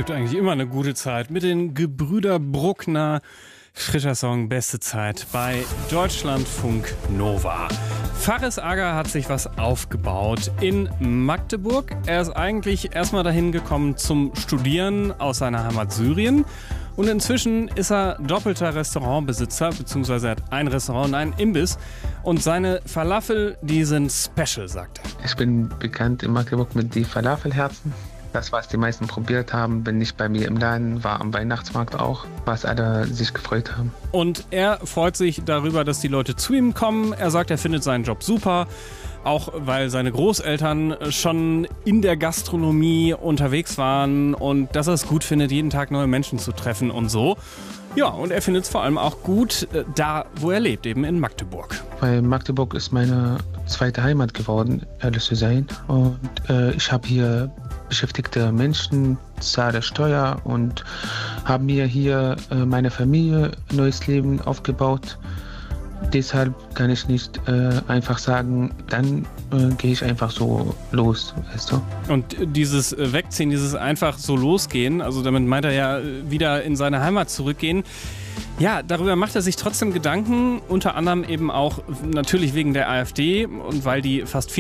gibt eigentlich immer eine gute Zeit mit den Gebrüder Bruckner. Frischer Song, beste Zeit bei Deutschlandfunk Nova. Faris Aga hat sich was aufgebaut in Magdeburg. Er ist eigentlich erstmal dahin gekommen zum Studieren aus seiner Heimat Syrien. Und inzwischen ist er doppelter Restaurantbesitzer, beziehungsweise er hat ein Restaurant und einen Imbiss. Und seine Falafel, die sind special, sagt er. Ich bin bekannt in Magdeburg mit den Falafelherzen. Das, was die meisten probiert haben, wenn nicht bei mir im Laden, war am Weihnachtsmarkt auch, was alle sich gefreut haben. Und er freut sich darüber, dass die Leute zu ihm kommen. Er sagt, er findet seinen Job super, auch weil seine Großeltern schon in der Gastronomie unterwegs waren und dass er es gut findet, jeden Tag neue Menschen zu treffen und so. Ja, und er findet es vor allem auch gut da, wo er lebt, eben in Magdeburg. Weil Magdeburg ist meine zweite Heimat geworden, ehrlich zu sein. Und ich habe hier beschäftigte Menschen, zahle Steuer und habe mir hier meine Familie, neues Leben aufgebaut. Deshalb kann ich nicht einfach sagen, dann gehe ich einfach so los, weißt du. Und dieses Wegziehen, dieses einfach so losgehen, also damit meint er ja wieder in seine Heimat zurückgehen. Ja, darüber macht er sich trotzdem Gedanken, unter anderem eben auch natürlich wegen der AfD und weil die fast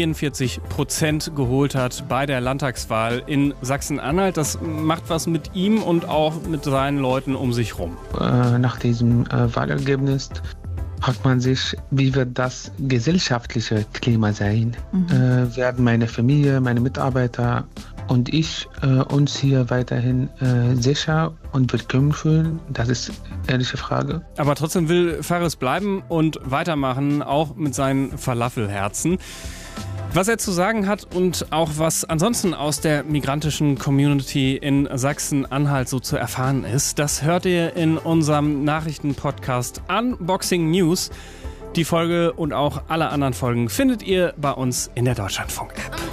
44% geholt hat bei der Landtagswahl in Sachsen-Anhalt. Das macht was mit ihm und auch mit seinen Leuten um sich rum. Nach diesem Wahlergebnis fragt man sich, wie wird das gesellschaftliche Klima sein? Werden meine Familie, meine Mitarbeiter und ich uns hier weiterhin sicher und willkommen fühlen? Das ist eine ehrliche Frage. Aber trotzdem will Faris bleiben und weitermachen, auch mit seinen Falafelherzen. Was er zu sagen hat und auch was ansonsten aus der migrantischen Community in Sachsen-Anhalt so zu erfahren ist, das hört ihr in unserem Nachrichtenpodcast Unboxing News. Die Folge und auch alle anderen Folgen findet ihr bei uns in der Deutschlandfunk-App.